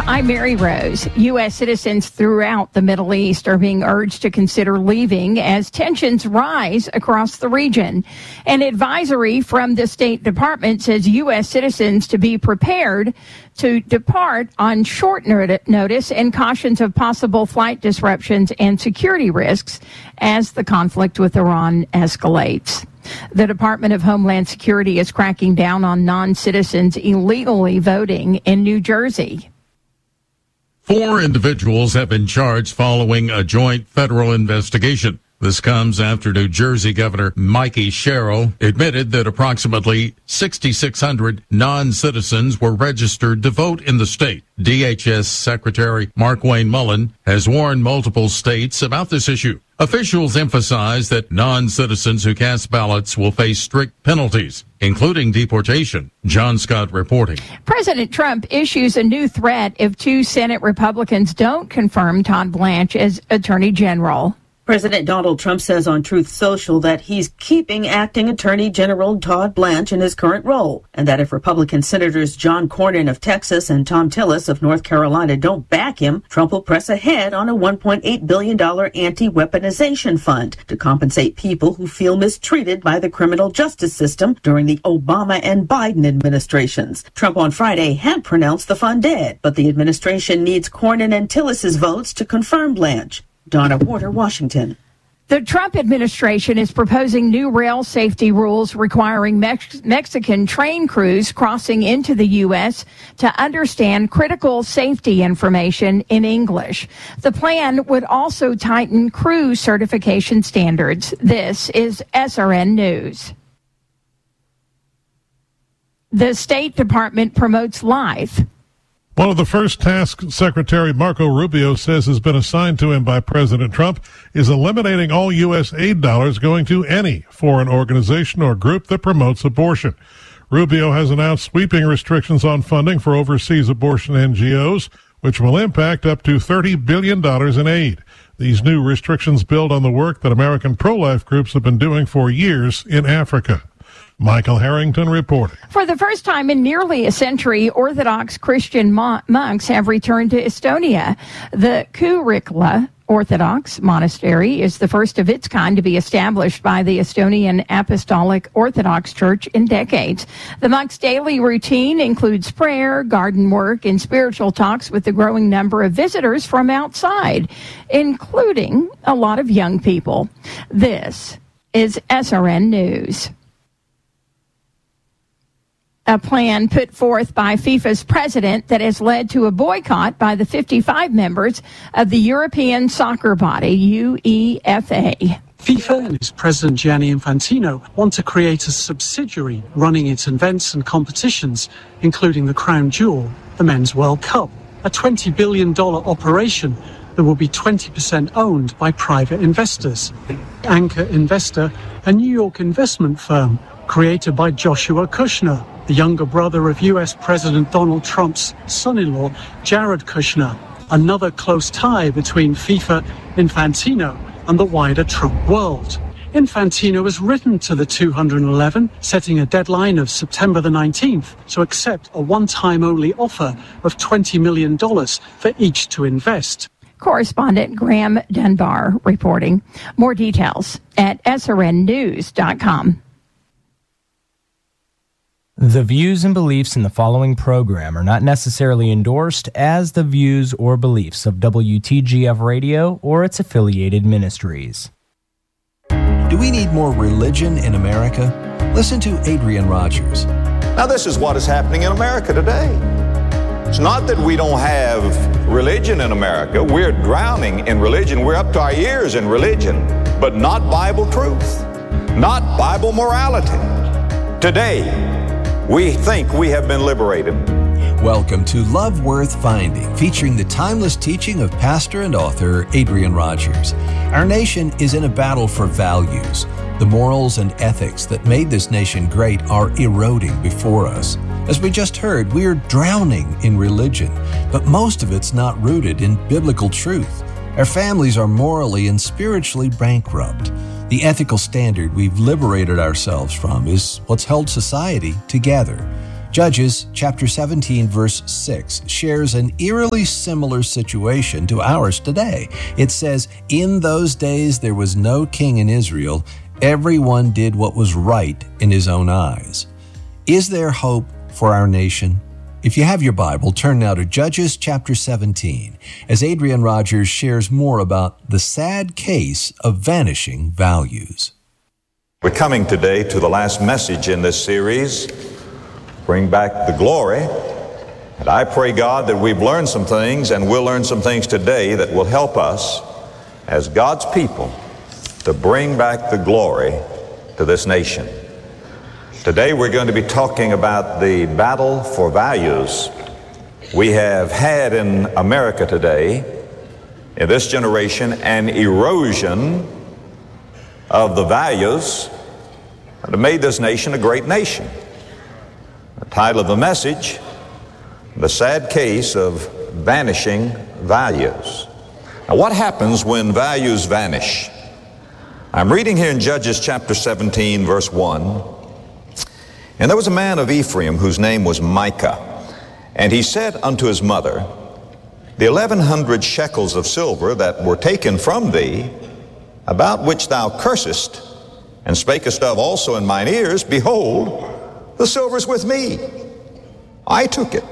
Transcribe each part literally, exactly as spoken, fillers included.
I'm Mary Rose. U S citizens throughout the Middle East are being urged to consider leaving as tensions rise across the region. An advisory from the State Department says U S citizens to be prepared to depart on short notice and cautions of possible flight disruptions and security risks as the conflict with Iran escalates. The Department of Homeland Security is cracking down on non-citizens illegally voting in New Jersey. Four individuals have been charged following a joint federal investigation. This comes after New Jersey Governor Mikey Sherrill admitted that approximately six thousand six hundred non-citizens were registered to vote in the state. D H S Secretary Markwayne Mullin has warned multiple states about this issue. Officials emphasize that non-citizens who cast ballots will face strict penalties, including deportation. John Scott reporting. President Trump issues a new threat if two Senate Republicans don't confirm Todd Blanche as Attorney General. President Donald Trump says on Truth Social that he's keeping acting Attorney General Todd Blanche in his current role, and that if Republican Senators John Cornyn of Texas and Tom Tillis of North Carolina don't back him, Trump will press ahead on a one point eight billion dollars anti-weaponization fund to compensate people who feel mistreated by the criminal justice system during the Obama and Biden administrations. Trump on Friday had pronounced the fund dead, but the administration needs Cornyn and Tillis's votes to confirm Blanche. Donna Warder, Washington. The Trump administration is proposing new rail safety rules requiring Mex- Mexican train crews crossing into the U S to understand critical safety information in English. The plan would also tighten crew certification standards. This is S R N News. The State Department promotes life. One of the first tasks Secretary Marco Rubio says has been assigned to him by President Trump is eliminating all U S aid dollars going to any foreign organization or group that promotes abortion. Rubio has announced sweeping restrictions on funding for overseas abortion N G Os, which will impact up to thirty billion dollars in aid. These new restrictions build on the work that American pro-life groups have been doing for years in Africa. Michael Harrington reporting. For the first time in nearly a century, Orthodox Christian mo- monks have returned to Estonia. The Kurikla Orthodox Monastery is the first of its kind to be established by the Estonian Apostolic Orthodox Church in decades. The monks' daily routine includes prayer, garden work, and spiritual talks with the growing number of visitors from outside, including a lot of young people. This is S R N News. A plan put forth by FIFA's president that has led to a boycott by the fifty-five members of the European soccer body, UEFA. FIFA and its president Gianni Infantino want to create a subsidiary running its events and competitions, including the crown jewel, the Men's World Cup, a twenty billion dollars operation that will be twenty percent owned by private investors. Anchor Investor, a New York investment firm created by Joshua Kushner, the younger brother of U S President Donald Trump's son-in-law, Jared Kushner, another close tie between FIFA, Infantino, and the wider Trump world. Infantino has written to the two hundred eleven, setting a deadline of September the nineteenth to accept a one-time only offer of twenty million dollars for each to invest. Correspondent Graham Dunbar reporting. More details at S R N news dot com. The views and beliefs in the following program are not necessarily endorsed as the views or beliefs of W T G F Radio or its affiliated ministries. Do we need more religion in America? Listen to Adrian Rogers. Now, this is what is happening in America today. It's not that we don't have religion in America. We're drowning in religion. We're up to our ears in religion, but not Bible truth, not Bible morality. Today, we think we have been liberated. Welcome to Love Worth Finding, featuring the timeless teaching of pastor and author Adrian Rogers. Our nation is in a battle for values. The morals and ethics that made this nation great are eroding before us. As we just heard, we're drowning in religion, but most of it's not rooted in biblical truth. Our families are morally and spiritually bankrupt. The ethical standard we've liberated ourselves from is what's held society together. Judges chapter seventeen verse six shares an eerily similar situation to ours today. It says, "In those days there was no king in Israel. Everyone did what was right in his own eyes." Is there hope for our nation? If you have your Bible, turn now to Judges chapter seventeen, as Adrian Rogers shares more about the sad case of vanishing values. We're coming today to the last message in this series, Bring Back the Glory. And I pray, God, that we've learned some things, and we'll learn some things today that will help us as God's people to bring back the glory to this nation. Today we're going to be talking about the battle for values. We have had in America today, in this generation, an erosion of the values that have made this nation a great nation. The title of the message, The Sad Case of Vanishing Values. Now, what happens when values vanish? I'm reading here in Judges chapter seventeen, verse one. "And there was a man of Ephraim whose name was Micah, and he said unto his mother, The eleven hundred shekels of silver that were taken from thee, about which thou cursest, and spakest of also in mine ears, behold, the silver's with me. I took it.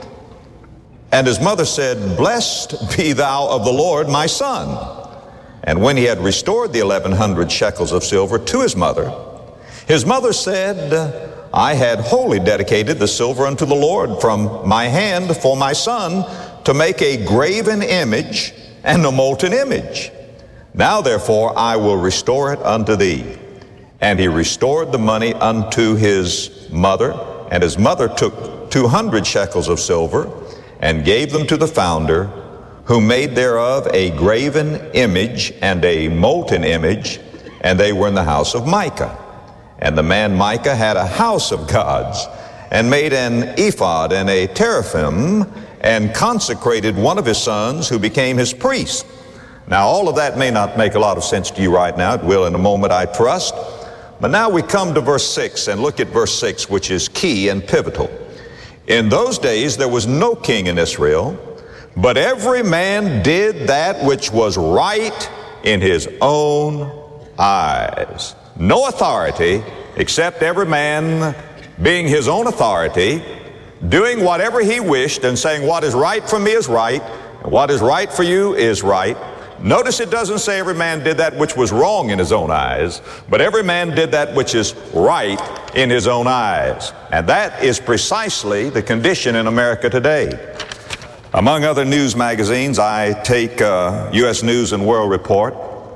And his mother said, Blessed be thou of the Lord, my son. And when he had restored the eleven hundred shekels of silver to his mother, his mother said, I had wholly dedicated the silver unto the Lord from my hand for my son to make a graven image and a molten image. Now therefore I will restore it unto thee. And he restored the money unto his mother, and his mother took two hundred shekels of silver and gave them to the founder, who made thereof a graven image and a molten image, and they were in the house of Micah. And the man Micah had a house of gods, and made an ephod and a teraphim, and consecrated one of his sons, who became his priest. Now all of that may not make a lot of sense to you right now. It will in a moment, I trust. But now we come to verse six, and look at verse six, which is key and pivotal. In those days there was no king in Israel, but every man did that which was right in his own eyes. No authority, except every man being his own authority, doing whatever he wished and saying what is right for me is right, and what is right for you is right. Notice it doesn't say every man did that which was wrong in his own eyes, but every man did that which is right in his own eyes. And that is precisely the condition in America today. Among other news magazines, I take uh, U S News and World Report.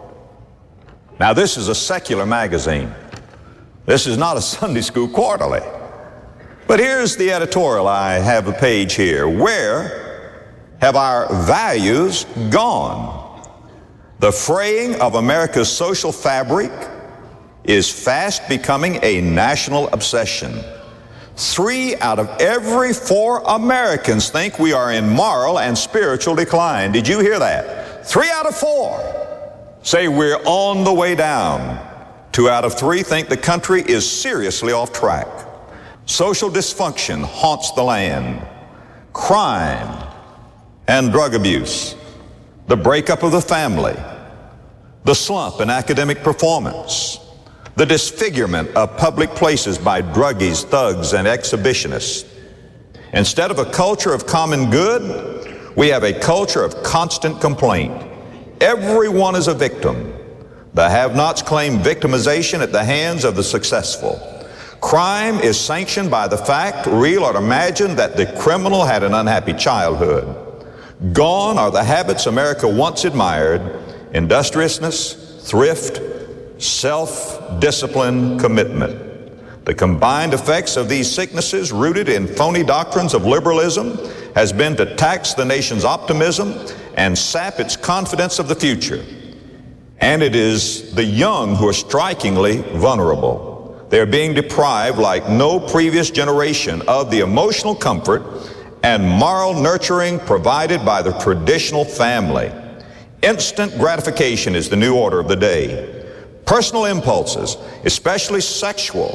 Now this is a secular magazine. This is not a Sunday school quarterly. But here's the editorial. I have a page here. Where have our values gone? The fraying of America's social fabric is fast becoming a national obsession. Three out of every four Americans think we are in moral and spiritual decline. Did you hear that? Three out of four say we're on the way down. Two out of three think the country is seriously off track. Social dysfunction haunts the land. Crime and drug abuse, the breakup of the family, the slump in academic performance, the disfigurement of public places by druggies, thugs, and exhibitionists. Instead of a culture of common good, we have a culture of constant complaint. Everyone is a victim. The have-nots claim victimization at the hands of the successful. Crime is sanctioned by the fact, real or imagined, that the criminal had an unhappy childhood. Gone are the habits America once admired: industriousness, thrift, self-discipline, commitment. The combined effects of these sicknesses, rooted in phony doctrines of liberalism, has been to tax the nation's optimism and sap its confidence of the future. And it is the young who are strikingly vulnerable. They're being deprived, like no previous generation, of the emotional comfort and moral nurturing provided by the traditional family. Instant gratification is the new order of the day. Personal impulses, especially sexual,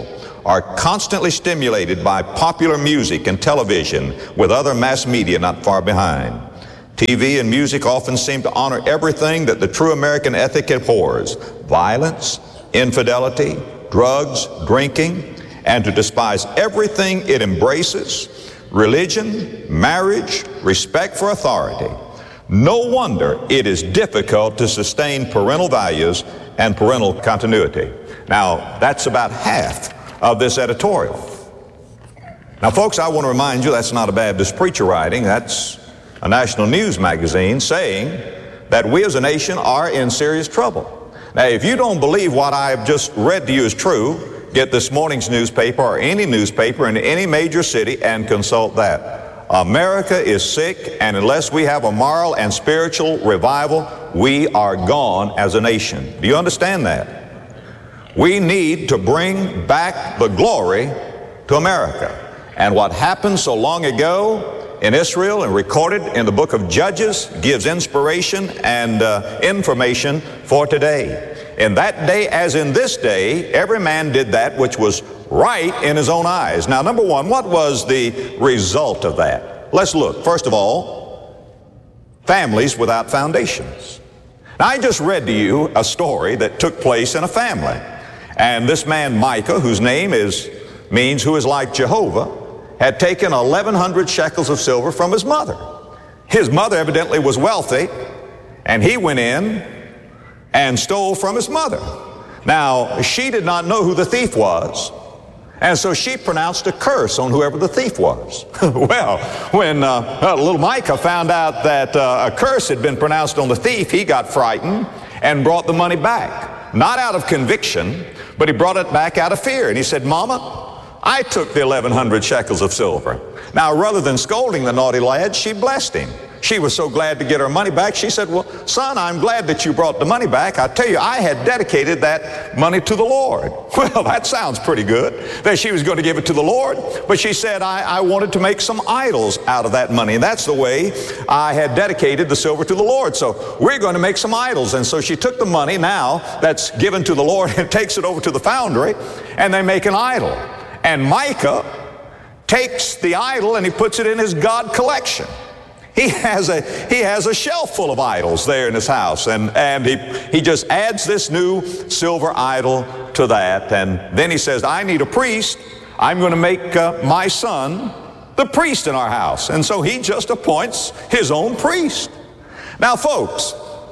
are constantly stimulated by popular music and television, with other mass media not far behind. T V and music often seem to honor everything that the true American ethic abhors: violence, infidelity, drugs, drinking, and to despise everything it embraces: religion, marriage, respect for authority. No wonder it is difficult to sustain parental values and parental continuity. Now, that's about half of this editorial. Now, folks, I want to remind you that's not a Baptist preacher writing. That's a national news magazine saying that we as a nation are in serious trouble. Now, if you don't believe what I've just read to you is true, get this morning's newspaper or any newspaper in any major city and consult that. America is sick, and unless we have a moral and spiritual revival, we are gone as a nation. Do you understand that? We need to bring back the glory to America. And what happened so long ago in Israel and recorded in the book of Judges gives inspiration and uh, information for today. In that day, as in this day, every man did that which was right in his own eyes. Now, number one, what was the result of that? Let's look. First of all, families without foundations. Now, I just read to you a story that took place in a family. And this man, Micah, whose name is means who is like Jehovah, had taken eleven hundred shekels of silver from his mother. His mother evidently was wealthy, and he went in and stole from his mother. Now, she did not know who the thief was, and so she pronounced a curse on whoever the thief was. Well, when uh, uh, little Micah found out that uh, a curse had been pronounced on the thief, he got frightened and brought the money back. Not out of conviction, but he brought it back out of fear. And he said, "Mama, I took the eleven hundred shekels of silver." Now, rather than scolding the naughty lad, she blessed him. She was so glad to get her money back. She said, "Well, son, I'm glad that you brought the money back. I tell you, I had dedicated that money to the Lord." Well, that sounds pretty good, that she was going to give it to the Lord. But she said, I, I wanted to make some idols out of that money. And that's the way I had dedicated the silver to the Lord. So we're going to make some idols. And so she took the money now that's given to the Lord and takes it over to the foundry, and they make an idol. And Micah takes the idol and he puts it in his God collection. He has a he has a shelf full of idols there in his house, and and he he just adds this new silver idol to that, and then he says, "I need a priest. I'm going to make uh, my son the priest in our house." And so he just appoints his own priest. Now, folks,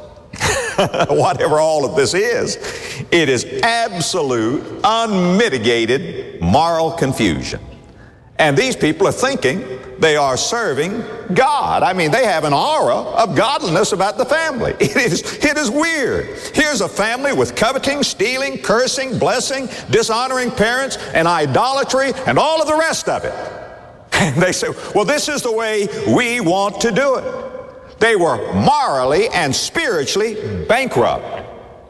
whatever all of this is, it is absolute, unmitigated moral confusion. And these people are thinking they are serving God. I mean, they have an aura of godliness about the family. It is, it is weird. Here's a family with coveting, stealing, cursing, blessing, dishonoring parents, and idolatry, and all of the rest of it. And they say, well, this is the way we want to do it. They were morally and spiritually bankrupt.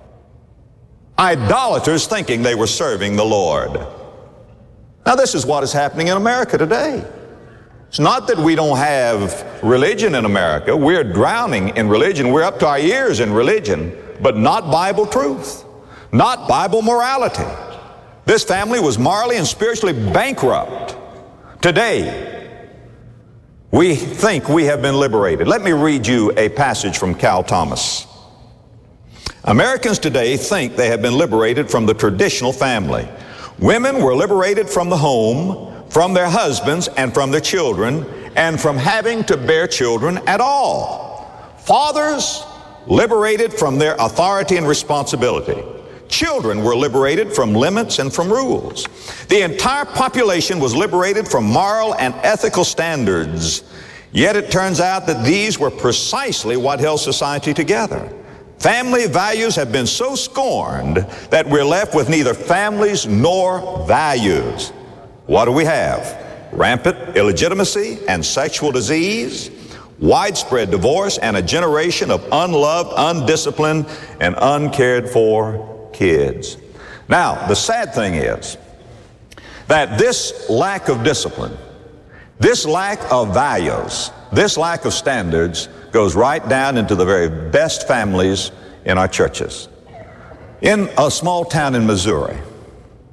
Idolaters thinking they were serving the Lord. Now, this is what is happening in America today. It's not that we don't have religion in America. We're drowning in religion. We're up to our ears in religion, but not Bible truth, not Bible morality. This family was morally and spiritually bankrupt. Today, we think we have been liberated. Let me read you a passage from Cal Thomas. Americans today think they have been liberated from the traditional family. Women were liberated from the home, from their husbands, and from their children, and from having to bear children at all. Fathers liberated from their authority and responsibility. Children were liberated from limits and from rules. The entire population was liberated from moral and ethical standards. Yet it turns out that these were precisely what held society together. Family values have been so scorned that we're left with neither families nor values. What do we have? Rampant illegitimacy and sexual disease, widespread divorce, and a generation of unloved, undisciplined, and uncared for kids. Now, the sad thing is that this lack of discipline, this lack of values, this lack of standards goes right down into the very best families in our churches. In a small town in Missouri,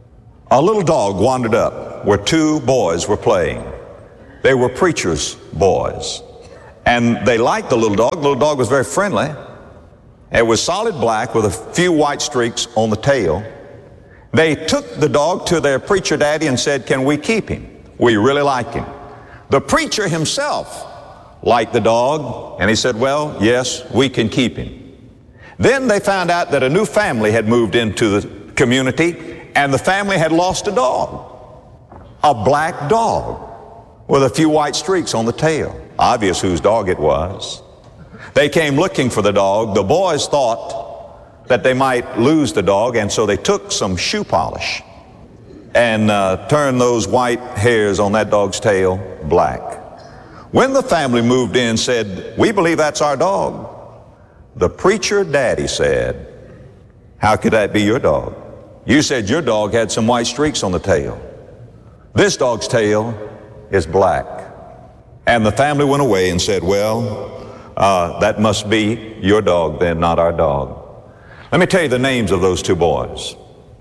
a little dog wandered up where two boys were playing. They were preachers' boys. And they liked the little dog. The little dog was very friendly. It was solid black with a few white streaks on the tail. They took the dog to their preacher daddy and said, "Can we keep him? We really like him." The preacher himself liked the dog, and he said, "Well, yes, we can keep him." Then they found out that a new family had moved into the community, and the family had lost a dog, a black dog with a few white streaks on the tail. Obvious whose dog it was. They came looking for the dog. The boys thought that they might lose the dog, and so they took some shoe polish and uh, turned those white hairs on that dog's tail black. When the family moved in and said, "We believe that's our dog," the preacher daddy said, "How could that be your dog? You said your dog had some white streaks on the tail. This dog's tail is black." And the family went away and said, "Well, uh, that must be your dog then, not our dog." Let me tell you the names of those two boys.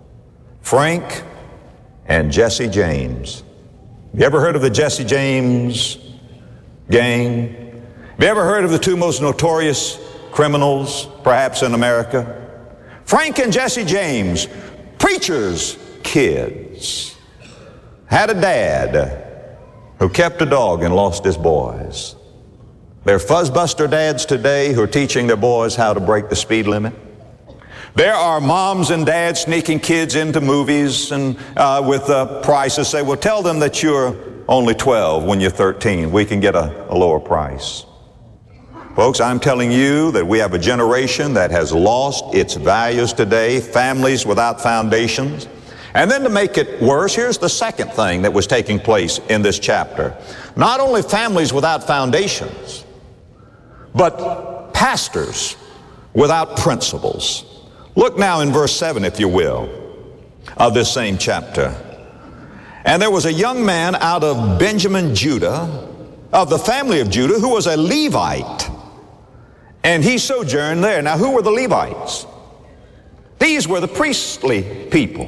Frank and Jesse James. You ever heard of the Jesse James gang? Have you ever heard of the two most notorious criminals, perhaps in America? Frank and Jesse James, preachers' kids, had a dad who kept a dog and lost his boys. They're fuzzbuster dads today who are teaching their boys how to break the speed limit. There are moms and dads sneaking kids into movies and uh, with uh, prices. Say, "Well, tell them that you're only twelve when you're thirteen. We can get a, a lower price." Folks, I'm telling you that we have a generation that has lost its values today, families without foundations. And then to make it worse, here's the second thing that was taking place in this chapter. Not only families without foundations, but pastors without principles. Look now in verse seven, if you will, of this same chapter. "And there was a young man out of Benjamin, Judah, of the family of Judah, who was a Levite, and he sojourned there." Now, who were the Levites? These were the priestly people.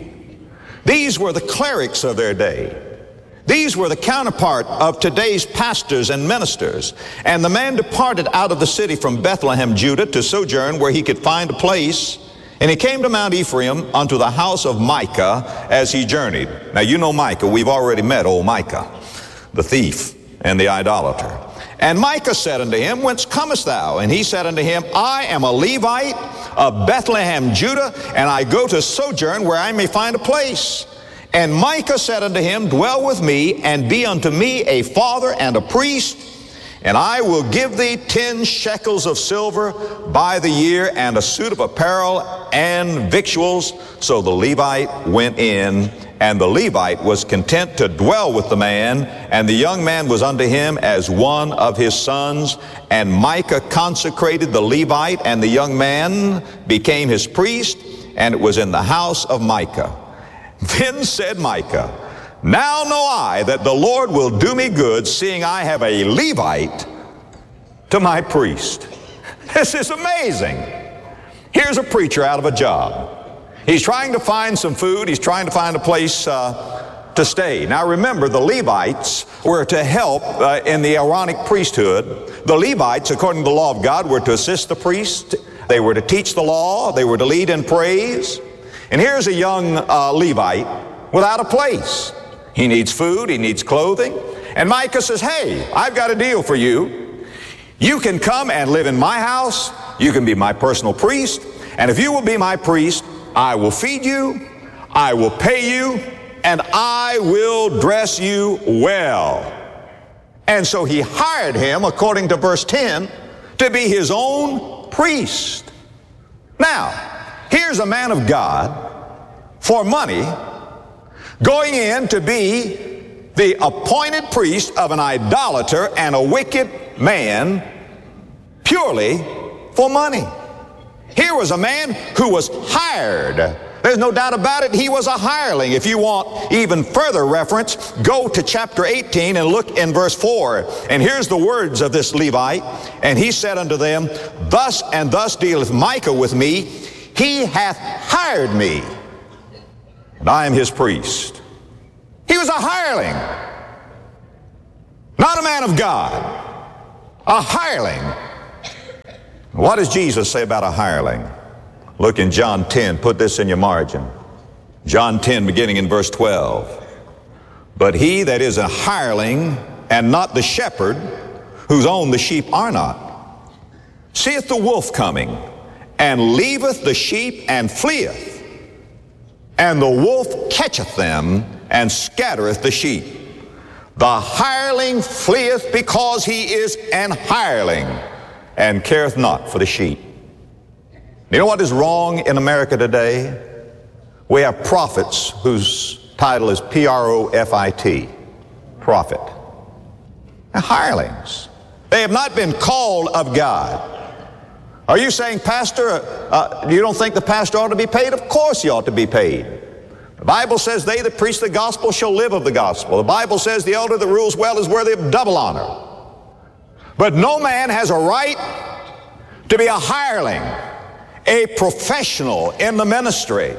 These were the clerics of their day. These were the counterpart of today's pastors and ministers. "And the man departed out of the city from Bethlehem, Judah, to sojourn where he could find a place. And he came to Mount Ephraim unto the house of Micah as he journeyed." Now, you know Micah. We've already met old Micah, the thief and the idolater. "And Micah said unto him, Whence comest thou? And he said unto him, I am a Levite of Bethlehem, Judah, and I go to sojourn where I may find a place. And Micah said unto him, Dwell with me, and be unto me a father and a priest, and I will give thee ten shekels of silver by the year, and a suit of apparel and victuals. So the Levite went in, and the Levite was content to dwell with the man, and the young man was unto him as one of his sons. And Micah consecrated the Levite, and the young man became his priest, and it was in the house of Micah. Then said Micah, Now know I that the Lord will do me good, seeing I have a Levite to my priest. This is amazing. Here's a preacher out of a job. He's trying to find some food. He's trying to find a place uh, to stay. Now remember, the Levites were to help uh, in the Aaronic priesthood. The Levites, according to the law of God, were to assist the priest. They were to teach the law. They were to lead in praise. And here's a young uh, Levite without a place. He needs food, he needs clothing. And Micah says, hey, I've got a deal for you. You can come and live in my house. You can be my personal priest. And if you will be my priest, I will feed you, I will pay you, and I will dress you well. And so he hired him, according to verse ten, to be his own priest. Now, here's a man of God for money going in to be the appointed priest of an idolater and a wicked man purely for money. Here was a man who was hired. There's no doubt about it, he was a hireling. If you want even further reference, go to chapter eighteen and look in verse four. And here's the words of this Levite. And he said unto them, Thus and thus dealeth Micah with me. He hath hired me. and I am his priest. He was a hireling, not a man of God, a hireling. What does Jesus say about a hireling? Look in John ten, put this in your margin. John ten, beginning in verse twelve. But he that is a hireling and not the shepherd, whose own the sheep are not, seeth the wolf coming, and leaveth the sheep and fleeth. And the wolf catcheth them, and scattereth the sheep. The hireling fleeth because he is an hireling, and careth not for the sheep. You know what is wrong in America today? We have prophets whose title is P R O F I T, prophet. They're hirelings. They have not been called of God. Are you saying, Pastor, uh, you don't think the pastor ought to be paid? Of course he ought to be paid. The Bible says they that preach the gospel shall live of the gospel. The Bible says the elder that rules well is worthy of double honor. But no man has a right to be a hireling, a professional in the ministry.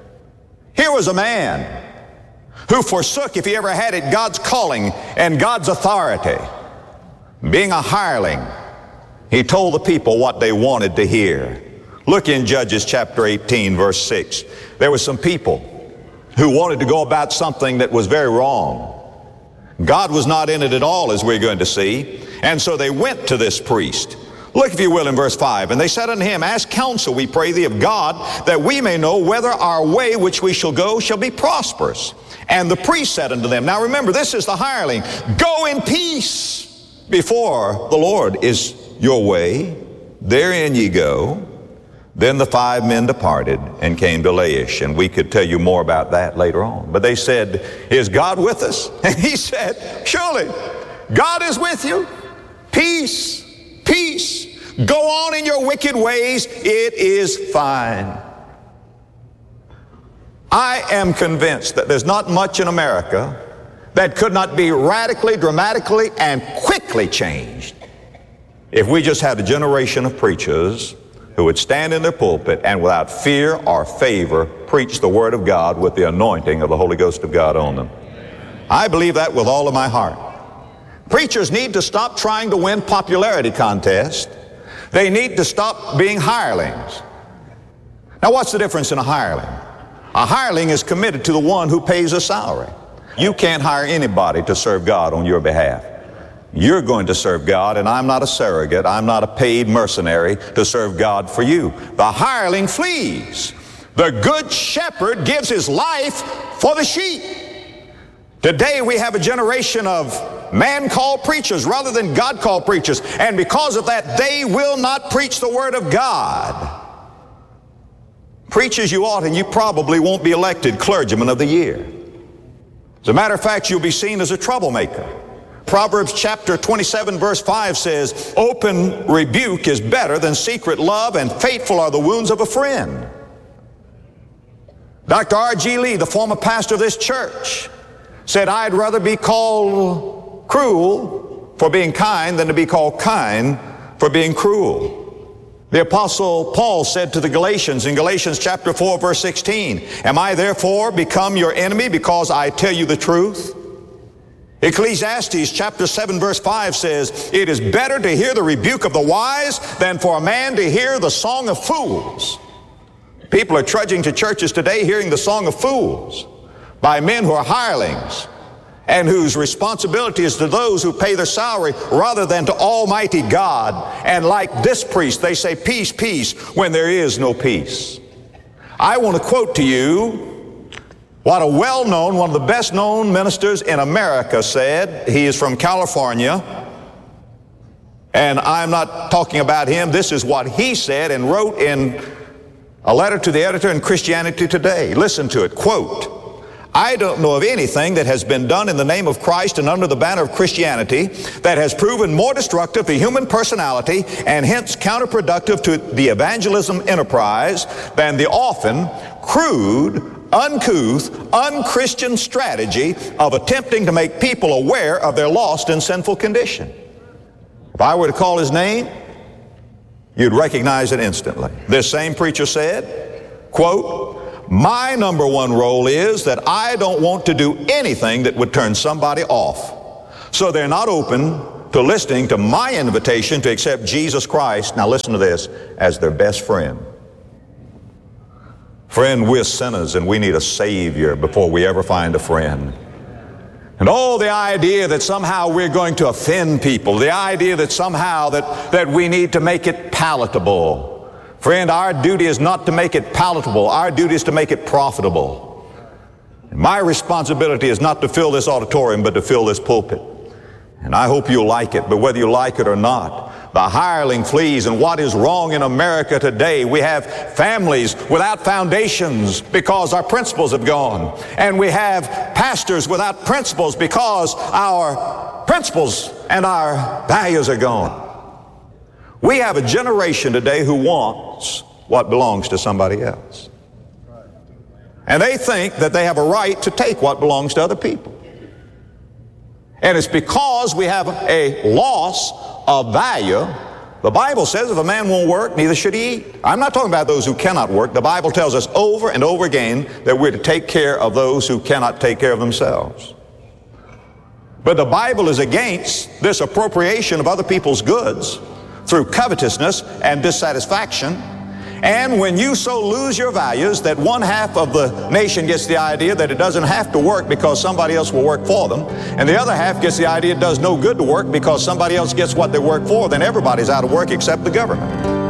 Here was a man who forsook, if he ever had it, God's calling and God's authority. Being a hireling, he told the people what they wanted to hear. Look in Judges chapter eighteen, verse six. There were some people who wanted to go about something that was very wrong. God was not in it at all, as we're going to see. And so they went to this priest. Look, if you will, in verse five. And they said unto him, Ask counsel, we pray thee, of God, that we may know whether our way which we shall go shall be prosperous. And the priest said unto them, now remember, this is the hireling, Go in peace before the Lord is your way, therein ye go. Then the five men departed and came to Laish. And we could tell you more about that later on. But they said, Is God with us? And he said, Surely, God is with you. Peace, peace. Go on in your wicked ways. It is fine. I am convinced that there's not much in America that could not be radically, dramatically, and quickly changed if we just had a generation of preachers who would stand in their pulpit and without fear or favor preach the Word of God with the anointing of the Holy Ghost of God on them. I believe that with all of my heart. Preachers need to stop trying to win popularity contests. They need to stop being hirelings. Now, what's the difference in a hireling? A hireling is committed to the one who pays a salary. You can't hire anybody to serve God on your behalf. You're going to serve God, and I'm not a surrogate. I'm not a paid mercenary to serve God for you. The hireling flees. The good shepherd gives his life for the sheep. Today we have a generation of man-called preachers rather than God-called preachers, and because of that, they will not preach the Word of God. Preach as you ought, and you probably won't be elected clergyman of the year. As a matter of fact, you'll be seen as a troublemaker. Proverbs chapter twenty-seven, verse five says, Open rebuke is better than secret love, and faithful are the wounds of a friend. Doctor R G Lee, the former pastor of this church, said, I'd rather be called cruel for being kind than to be called kind for being cruel. The Apostle Paul said to the Galatians in Galatians chapter four, verse sixteen, Am I therefore become your enemy because I tell you the truth? Ecclesiastes chapter seven, verse five says, It is better to hear the rebuke of the wise than for a man to hear the song of fools. People are trudging to churches today hearing the song of fools by men who are hirelings and whose responsibility is to those who pay their salary rather than to Almighty God. And like this priest, they say, Peace, peace, when there is no peace. I want to quote to you what a well-known, one of the best-known ministers in America said. He is from California, and I'm not talking about him. This is what he said and wrote in a letter to the editor in Christianity Today. Listen to it. Quote, I don't know of anything that has been done in the name of Christ and under the banner of Christianity that has proven more destructive to human personality and hence counterproductive to the evangelism enterprise than the often crude, uncouth, unchristian strategy of attempting to make people aware of their lost and sinful condition. If I were to call his name, you'd recognize it instantly. This same preacher said, quote, My number one role is that I don't want to do anything that would turn somebody off. So they're not open to listening to my invitation to accept Jesus Christ, now listen to this, as their best friend. Friend, we're sinners and we need a Savior before we ever find a friend. And oh, the idea that somehow we're going to offend people, the idea that somehow that, that we need to make it palatable. Friend, our duty is not to make it palatable. Our duty is to make it profitable. And my responsibility is not to fill this auditorium, but to fill this pulpit. And I hope you'll like it, but whether you like it or not, the hireling flees. And what is wrong in America today? We have families without foundations because our principles have gone. And we have pastors without principles because our principles and our values are gone. We have a generation today who wants what belongs to somebody else. And they think that they have a right to take what belongs to other people. And it's because we have a loss of value. The Bible says if a man won't work, neither should he eat. I'm not talking about those who cannot work. The Bible tells us over and over again that we're to take care of those who cannot take care of themselves. But the Bible is against this appropriation of other people's goods through covetousness and dissatisfaction. And when you so lose your values that one half of the nation gets the idea that it doesn't have to work because somebody else will work for them, and the other half gets the idea it does no good to work because somebody else gets what they work for, then everybody's out of work except the government.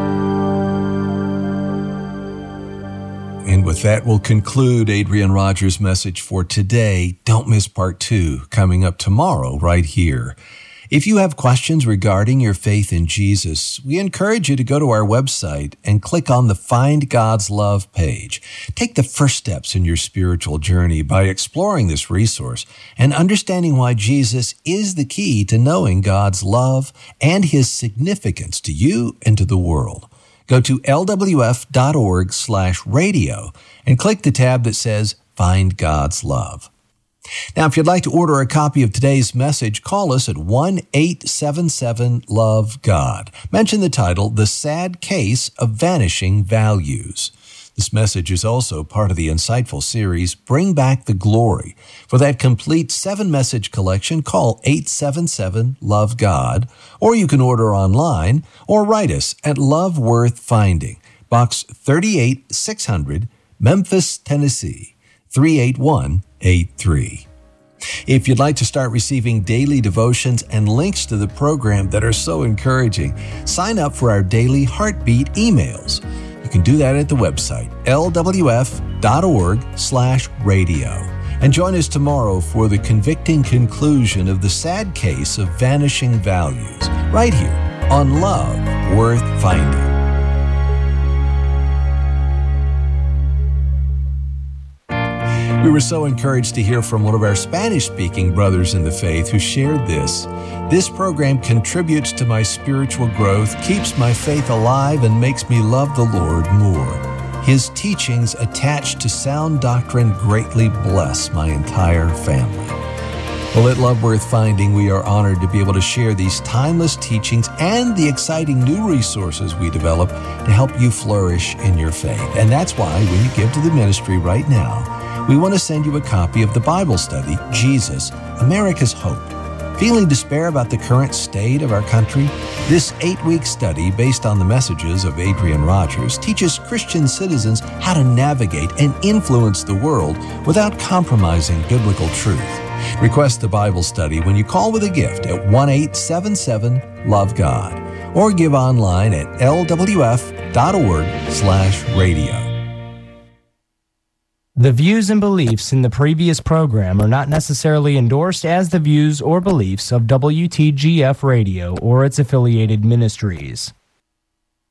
And with that, we'll conclude Adrian Rogers' message for today. Don't miss part two coming up tomorrow right here. If you have questions regarding your faith in Jesus, we encourage you to go to our website and click on the Find God's Love page. Take the first steps in your spiritual journey by exploring this resource and understanding why Jesus is the key to knowing God's love and His significance to you and to the world. Go to L W F dot org slash radio and click the tab that says Find God's Love. Now, if you'd like to order a copy of today's message, call us at one eight seven seven love God. Mention the title, The Sad Case of Vanishing Values. This message is also part of the insightful series, Bring Back the Glory. For that complete seven-message collection, call eight seven seven love God, or you can order online or write us at Love Worth Finding, Box thirty-eight six hundred, Memphis, Tennessee, three eight one eight three. If you'd like to start receiving daily devotions and links to the program that are so encouraging, sign up for our daily Heartbeat emails. You can do that at the website, L W F dot org slash radio. And join us tomorrow for the convicting conclusion of the sad case of vanishing values, right here on Love Worth Finding. We were so encouraged to hear from one of our Spanish-speaking brothers in the faith who shared this. This program contributes to my spiritual growth, keeps my faith alive, and makes me love the Lord more. His teachings attached to sound doctrine greatly bless my entire family. Well, at Love Worth Finding, we are honored to be able to share these timeless teachings and the exciting new resources we develop to help you flourish in your faith. And that's why when you give to the ministry right now, we want to send you a copy of the Bible study, Jesus, America's Hope. Feeling despair about the current state of our country? This eight-week study, based on the messages of Adrian Rogers, teaches Christian citizens how to navigate and influence the world without compromising biblical truth. Request the Bible study when you call with a gift at one eight seven seven love God or give online at L W F dot org slash radio. The views and beliefs in the previous program are not necessarily endorsed as the views or beliefs of W T G F Radio or its affiliated ministries.